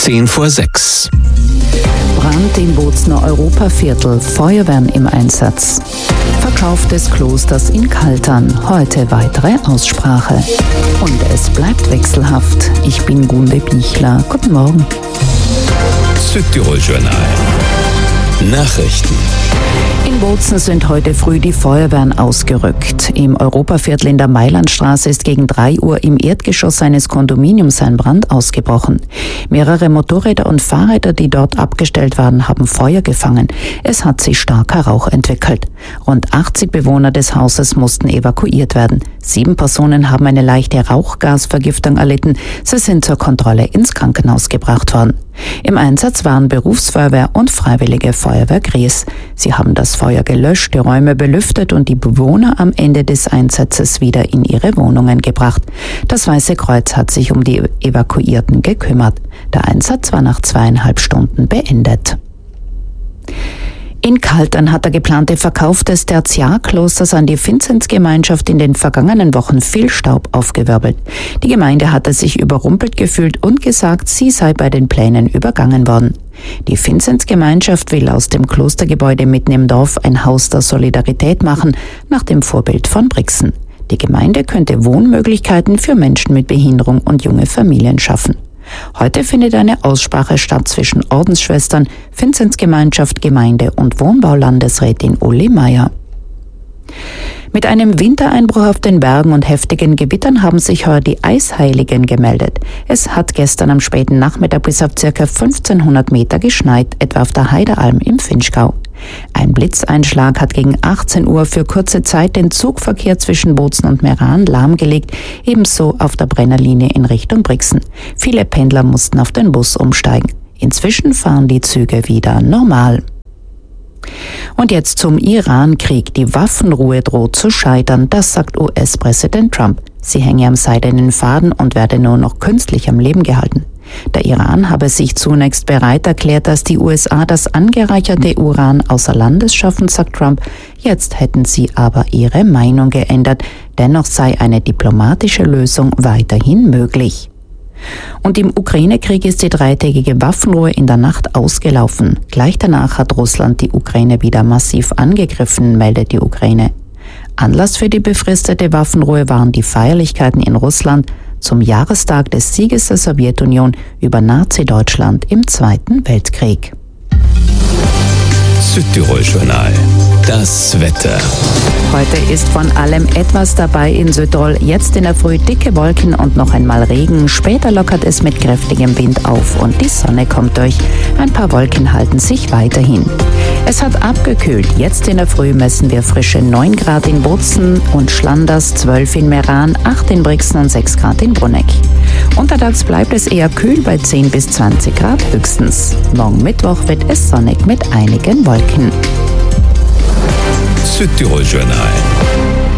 5:10 Brand im Bozner Europaviertel, Feuerwehren im Einsatz. Verkauf des Klosters in Kaltern, heute weitere Aussprache. Und es bleibt wechselhaft. Ich bin Gunde Bichler. Guten Morgen. Südtirol-Journal. Nachrichten. In Bozen sind heute früh die Feuerwehren ausgerückt. Im Europaviertel in der Mailandstraße ist gegen 3 Uhr im Erdgeschoss eines Kondominiums ein Brand ausgebrochen. Mehrere Motorräder und Fahrräder, die dort abgestellt waren, haben Feuer gefangen. Es hat sich starker Rauch entwickelt. Rund 80 Bewohner des Hauses mussten evakuiert werden. 7 Personen haben eine leichte Rauchgasvergiftung erlitten. Sie sind zur Kontrolle ins Krankenhaus gebracht worden. Im Einsatz waren Berufsfeuerwehr und Freiwillige Feuerwehr Gries. Sie haben das Feuer gelöscht, die Räume belüftet und die Bewohner am Ende des Einsatzes wieder in ihre Wohnungen gebracht. Das Weiße Kreuz hat sich um die Evakuierten gekümmert. Der Einsatz war nach 2,5 Stunden beendet. In Kaltern hat der geplante Verkauf des Tertiarklosters an die Vinzenzgemeinschaft in den vergangenen Wochen viel Staub aufgewirbelt. Die Gemeinde hatte sich überrumpelt gefühlt und gesagt, sie sei bei den Plänen übergangen worden. Die Vinzenzgemeinschaft will aus dem Klostergebäude mitten im Dorf ein Haus der Solidarität machen, nach dem Vorbild von Brixen. Die Gemeinde könnte Wohnmöglichkeiten für Menschen mit Behinderung und junge Familien schaffen. Heute findet eine Aussprache statt zwischen Ordensschwestern, Vinzenzgemeinschaft, Gemeinde und Wohnbaulandesrätin Uli Meier. Mit einem Wintereinbruch auf den Bergen und heftigen Gewittern haben sich heuer die Eisheiligen gemeldet. Es hat gestern am späten Nachmittag bis auf ca. 1500 Meter geschneit, etwa auf der Heidealm im Vinschgau. Ein Blitzeinschlag hat gegen 18 Uhr für kurze Zeit den Zugverkehr zwischen Bozen und Meran lahmgelegt, ebenso auf der Brennerlinie in Richtung Brixen. Viele Pendler mussten auf den Bus umsteigen. Inzwischen fahren die Züge wieder normal. Und jetzt zum Iran-Krieg. Die Waffenruhe droht zu scheitern, das sagt US-Präsident Trump. Sie hänge am seidenen Faden und werde nur noch künstlich am Leben gehalten. Der Iran habe sich zunächst bereit erklärt, dass die USA das angereicherte Uran außer Landes schaffen, sagt Trump. Jetzt hätten sie aber ihre Meinung geändert. Dennoch sei eine diplomatische Lösung weiterhin möglich. Und im Ukraine-Krieg ist die 3-tägige Waffenruhe in der Nacht ausgelaufen. Gleich danach hat Russland die Ukraine wieder massiv angegriffen, meldet die Ukraine. Anlass für die befristete Waffenruhe waren die Feierlichkeiten in Russland zum Jahrestag des Sieges der Sowjetunion über Nazi-Deutschland im Zweiten Weltkrieg. Südtirol-Journal. Das Wetter. Heute ist von allem etwas dabei in Südtirol. Jetzt in der Früh dicke Wolken und noch einmal Regen. Später lockert es mit kräftigem Wind auf und die Sonne kommt durch. Ein paar Wolken halten sich weiterhin. Es hat abgekühlt. Jetzt in der Früh messen wir frische 9 Grad in Bozen und Schlanders, 12 in Meran, 8 in Brixen und 6 Grad in Bruneck. Untertags bleibt es eher kühl bei 10 bis 20 Grad höchstens. Morgen Mittwoch wird es sonnig mit einigen Wolken. Südtirol-Journal.